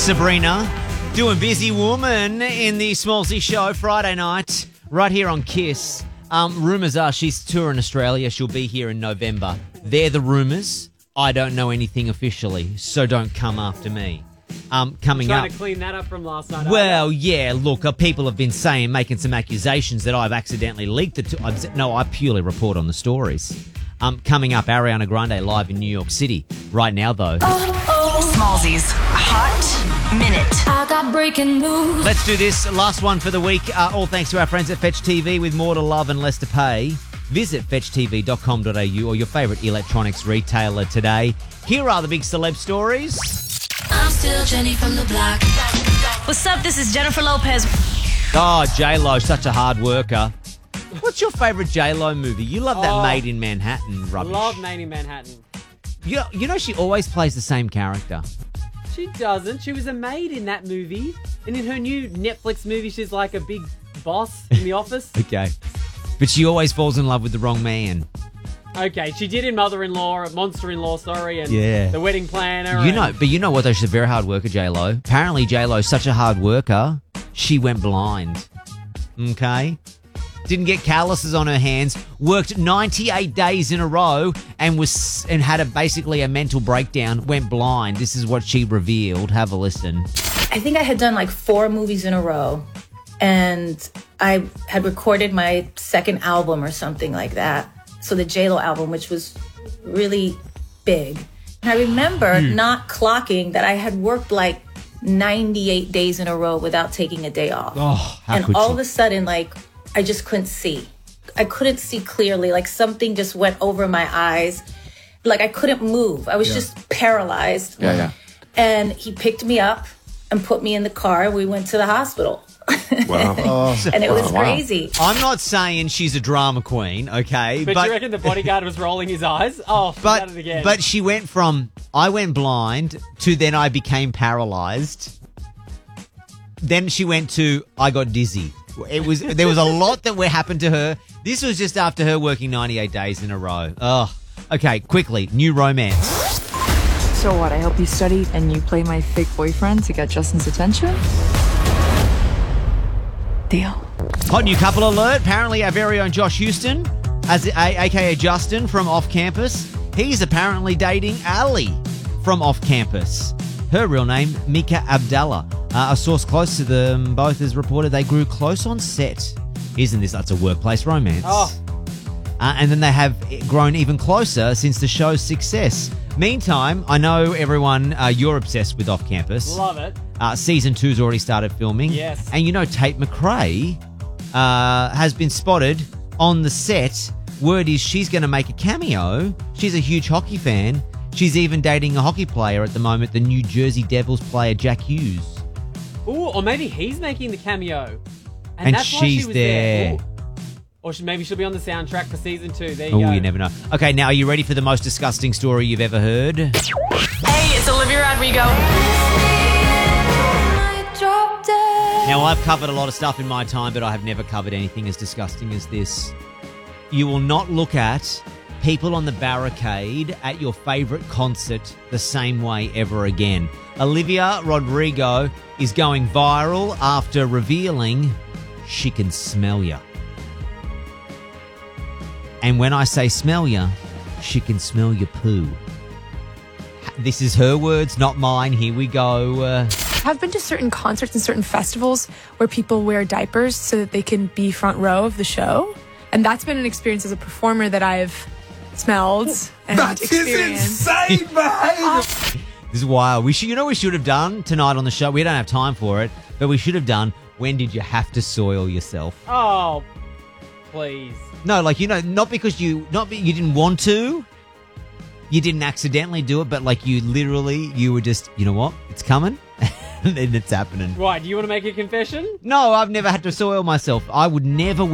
Sabrina doing Busy Woman in the Smallsy Show Friday night right here on Kiss. Rumours are she's touring Australia. She'll be here in November. They're the rumours. I don't know anything officially, so don't come after me. Coming Trying up. to clean that up from last night. Well, yeah, look, people have been making some accusations that I've accidentally leaked it. No, I purely report on the stories. Coming up, Ariana Grande live in New York City. Right now, though. Smallsy's Hot Minute. I got breaking news. Let's do this. Last one for the week. All thanks to our friends at Fetch TV with more to love and less to pay. Visit fetchtv.com.au or your favourite electronics retailer today. Here are the big celeb stories. I'm still Jenny from the block. What's up? This is Jennifer Lopez. Oh, J-Lo, such a hard worker. What's your favourite J-Lo movie? You love that Made in Manhattan rubbish. Love Made in Manhattan. You know she always plays the same character. She doesn't. She was a maid in that movie. And in her new Netflix movie, she's like a big boss in the office. Okay. But she always falls in love with the wrong man. Okay, she did in Mother-in-Law, Monster-in-Law, and Yeah. The Wedding Planner. You know what though? She's a very hard worker, J-Lo. Apparently J-Lo's such a hard worker, she went blind. Okay? Didn't get calluses on her hands, worked 98 days in a row and had basically a mental breakdown, went blind. This is what she revealed. Have a listen. I think I had done like 4 movies in a row, and I had recorded my second album or something like that. So the J-Lo album, which was really big. And I remember not clocking that I had worked like 98 days in a row without taking a day off. Oh, how and could all you? of a sudden, like, I just couldn't see. I couldn't see clearly. Like something just went over my eyes. Like I couldn't move. I was just paralyzed. Yeah. And he picked me up and put me in the car. We went to the hospital. Wow. And it was crazy. I'm not saying she's a drama queen, okay? But you reckon the bodyguard was rolling his eyes? Oh, she's at it again. But she went from, I went blind, to then I became paralyzed. Then she went to, I got dizzy. There was a lot that happened to her. This was just after her working 98 days in a row. Oh, okay, quickly, new romance. So what, I help you study and you play my fake boyfriend to get Justin's attention? Deal. Hot new couple alert. Apparently our very own Josh Houston, aka Justin from Off Campus, he's apparently dating Ali from Off Campus. Her real name, Mika Abdallah. A source close to them both has reported they grew close on set. Isn't this? That's a workplace romance. Oh. And then they have grown even closer since the show's success. Meantime, I know everyone, you're obsessed with Off Campus. Love it. Season 2's already started filming. Yes. And you know Tate McRae has been spotted on the set. Word is she's going to make a cameo. She's a huge hockey fan. She's even dating a hockey player at the moment, the New Jersey Devils player Jack Hughes. Ooh, or maybe he's making the cameo. And that's why she she's was there. Ooh. Or maybe she'll be on the soundtrack for season 2. There you Oh, go. you never know. Okay, now are you ready for the most disgusting story you've ever heard? Hey, it's Olivia Rodrigo. Now, I've covered a lot of stuff in my time, but I have never covered anything as disgusting as this. You will not look at people on the barricade at your favourite concert the same way ever again. Olivia Rodrigo is going viral after revealing she can smell ya. And when I say smell ya, she can smell your poo. This is her words, not mine. Here we go. I've been to certain concerts and certain festivals where people wear diapers so that they can be front row of the show. And that's been an experience as a performer that I've smelled and experienced. insane, man! This is wild. We should have done tonight on the show. We don't have time for it, but we should have done. When did you have to soil yourself? Oh, please. No, not because you didn't want to. You didn't accidentally do it, but you were just, you know what? It's coming. And it's happening. Right, do you want to make a confession? No, I've never had to soil myself. I would never